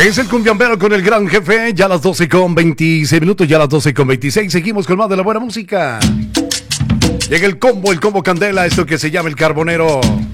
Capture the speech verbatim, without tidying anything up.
Es el cumbiambero con el gran jefe, ya a las doce con veintiséis minutos, ya a las doce con veintiséis, seguimos con más de la buena música. Llega el combo, el combo candela, esto que se llama el carbonero.